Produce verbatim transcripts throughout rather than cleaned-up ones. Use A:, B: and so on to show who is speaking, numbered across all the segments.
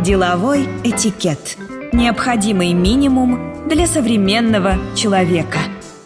A: Деловой этикет. Необходимый минимум для современного человека.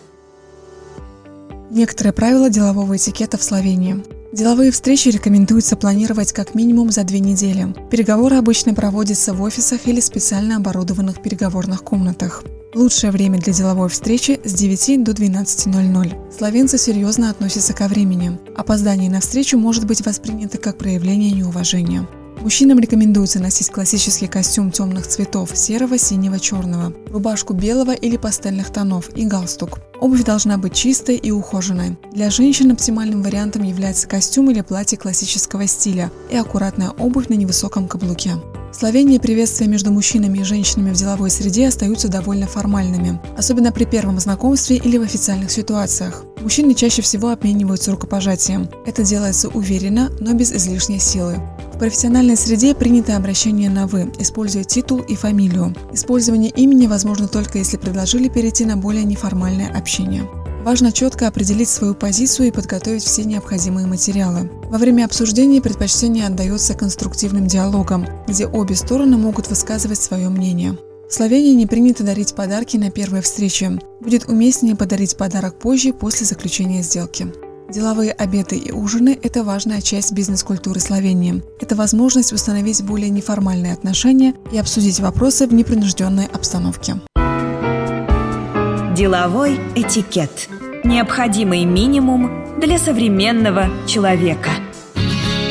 B: Некоторые правила делового этикета в Словении. Деловые встречи рекомендуется планировать как минимум за две недели. Переговоры обычно проводятся в офисах или специально оборудованных переговорных комнатах. Лучшее время для деловой встречи с девяти до двенадцати ноль-ноль. Словенцы серьезно относятся ко времени. Опоздание на встречу может быть воспринято как проявление неуважения. Мужчинам рекомендуется носить классический костюм темных цветов – серого, синего, черного, рубашку белого или пастельных тонов и галстук. Обувь должна быть чистой и ухоженной. Для женщин оптимальным вариантом является костюм или платье классического стиля и аккуратная обувь на невысоком каблуке. В Словении приветствия между мужчинами и женщинами в деловой среде остаются довольно формальными, особенно при первом знакомстве или в официальных ситуациях. Мужчины чаще всего обмениваются рукопожатием. Это делается уверенно, но без излишней силы. В профессиональной среде принято обращение на «вы», используя титул и фамилию. Использование имени возможно только если предложили перейти на более неформальное общение. Важно четко определить свою позицию и подготовить все необходимые материалы. Во время обсуждения предпочтение отдается конструктивным диалогам, где обе стороны могут высказывать свое мнение. В Словении не принято дарить подарки на первой встрече. Будет уместнее подарить подарок позже, после заключения сделки. Деловые обеды и ужины – это важная часть бизнес-культуры Словении. Это возможность установить более неформальные отношения и обсудить вопросы в непринужденной обстановке.
A: Деловой этикет. Необходимый минимум для современного человека.